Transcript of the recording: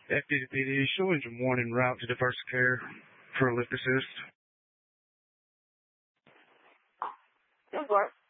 FDPD, show engine 1 en route to Diverse Care for a lift assist. Good work.